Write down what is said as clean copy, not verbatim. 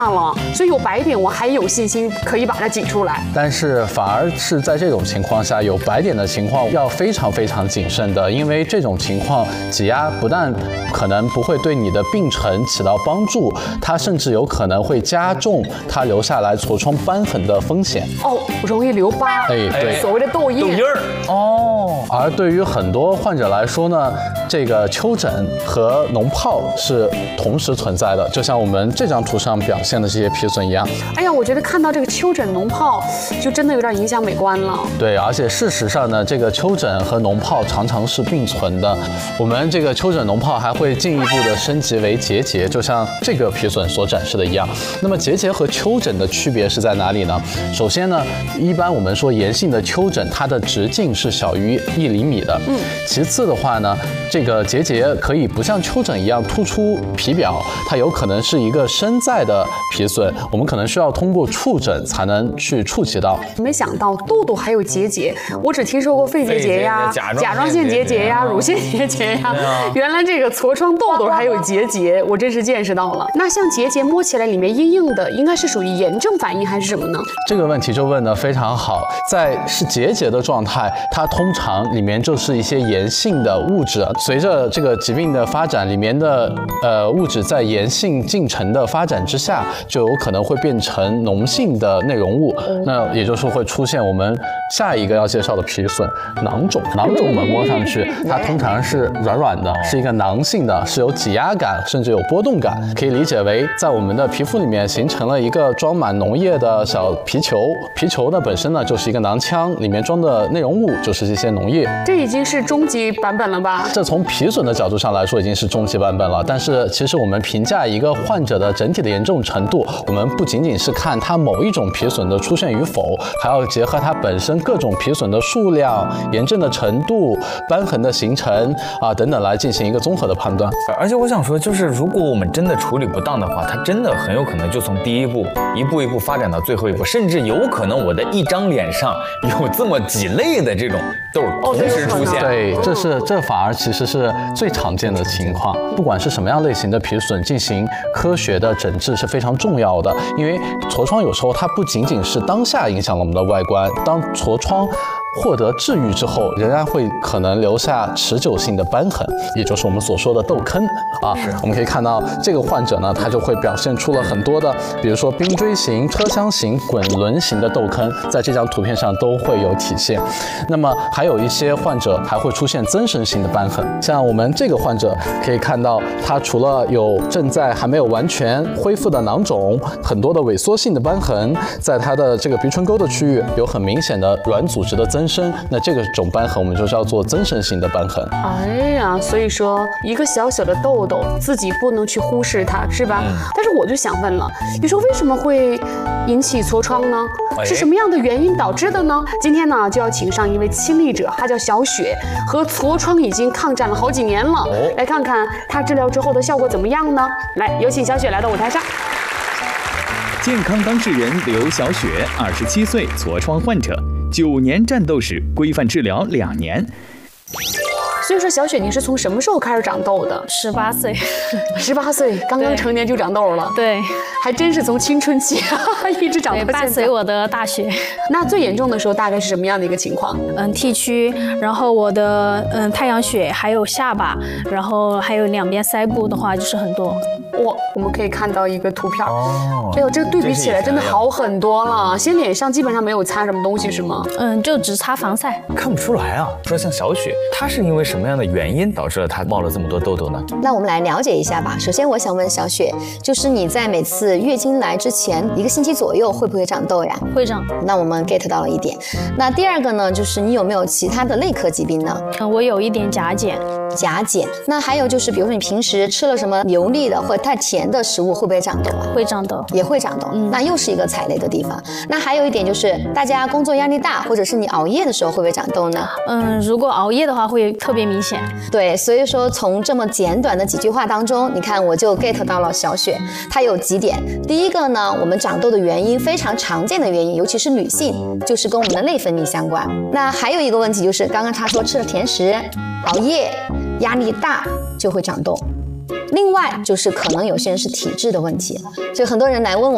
了，所以有白点我还有信心可以把它挤出来。 但是反而是在这种情况下，有白点的情况要非常非常谨慎的，因为这种情况挤压不但可能不会对你的病程起到帮助，它甚至有可能会加重它留下来痤疮瘢痕的风险。 哦，容易留疤。 对， 所谓的痘印儿。哦。 而对于很多患者来说呢，这个丘疹和脓疱是同时存在的，就像我们这张图上表现的这些皮损一样。 哎呀，我觉得看到这个丘疹脓疱，就真的有点影响美观了。 对，而且事实上呢，这个丘疹和脓疱常常是并存的。我们这个丘疹脓疱还会进一步的升级为结节，就像这个皮损所展示的一样。那么结节和丘疹的区别是在哪里呢？首先呢，一般我们说炎性的丘疹，它的直径是小于1厘米的。其次的话呢，这个结节可以不像丘疹一样突出皮表，它有可能是一个深在的皮损，我们可能需要通过触诊才能去触及到。 没想到痘痘还有结节，我只听说过肺结节呀、甲状腺结节呀、乳腺结节呀，原来这个痤疮痘痘还有结节，我真是见识到了。那像结节摸起来里面硬硬的，应该是属于炎症反应还是什么呢？ 这个问题就问得非常好，在是结节的状态，它通常里面就是一些炎性的物质，随着这个疾病的发展，里面的物质在炎性进程的发展之下，就有可能会变成脓性的内容物，那也就是会出现我们下一个要介绍的皮损囊肿。囊肿我们摸上去，它通常是软软的，是一个囊性的，是有挤压感，甚至有波动感，可以理解为在我们的皮肤里面形成了一个装满脓液的小皮球，皮球呢本身呢就是一个囊腔，里面装的内容物就是这些脓液。 这已经是终极版本了吧？ 这从皮损的角度上来说已经是终极版本了，但是其实我们评价一个患者的整体的严重程度，我们不仅仅是看他某一种皮损的出现与否，还要结合它本身各种皮损的数量、炎症的程度、瘢痕的形成等等来进行一个综合的判断。 而且我想说，就是如果我们真的处理不当的话，它真的很有可能就从第一步一步一步发展到最后一步，甚至有可能我的一张脸上有这么几类的这种痘同时出现。 对，这反而其实是最常见的情况。不管是什么样类型的皮损，进行科学的诊治是非常重要的，因为痤疮有时候它不仅仅是当下影响了我们的外观，当痤疮获得治愈之后，仍然会可能留下持久性的瘢痕，也就是我们所说的痘坑啊。我们可以看到这个患者呢，他就会表现出了很多的，比如说冰锥形、车厢型、滚轮型的痘坑，在这张图片上都会有体现。那么还有一些患者还会出现增生性的瘢痕，像我们这个患者可以看到，他除了有正在还没有完全恢复的囊肿，很多的萎缩性的瘢痕，在他的这个鼻唇沟的区域有很明显的软组织的增生，那这个种瘢痕我们就叫做增生性的瘢痕。 哎呀，所以说一个小小的痘痘，自己不能去忽视它，是吧？但是我就想问了，你说为什么会引起痤疮呢？是什么样的原因导致的呢？今天呢就要请上一位亲历者，她叫小雪，和痤疮已经抗战了好几年了，来看看她治疗之后的效果怎么样呢？来，有请小雪来到舞台上。 健康当事人刘小雪，27岁，痤疮患者，9年战斗史，规范治疗2年。 所以说，小雪，你是从什么时候开始长痘的 ？18岁 ，18岁，刚刚成年就长痘了。 对， 还真是从青春期一直长到现在， 伴随我的大学。 那最严重的时候大概是什么样的一个情况 ？T 区，然后我的太阳穴，还有下巴，然后还有两边腮部的话就是很多。 哇，我们可以看到一个图片，哎呦，这个对比起来真的好很多了。现在脸上基本上没有擦什么东西是吗？ 就只擦防晒。 看不出来啊。说像小雪，她是因为什么样的原因导致了她冒了这么多痘痘呢？ 那我们来了解一下吧。首先我想问小雪，就是你在每次月经来之前1个星期左右会不会长痘呀？ 会长。 那我们 get 到了一点。那第二个呢，就是你有没有其他的内科疾病呢？ 我有一点甲减。 甲减。那还有就是，比如说你平时吃了什么油腻的或者太甜的食物，会不会长痘啊？ 会长痘， 也会长痘。那又是一个踩雷的地方。那还有一点就是，大家工作压力大，或者是你熬夜的时候，会不会长痘呢？ 如果熬夜的话，会特别明显。 对，所以说从这么简短的几句话当中，你看我就 get 到了小雪，她有几点。第一个呢，我们长痘的原因非常常见的原因，尤其是女性，就是跟我们的内分泌相关。那还有一个问题就是，刚刚她说吃了甜食、熬夜、压力大就会长痘。另外就是可能有些人是体质的问题，所以很多人来问我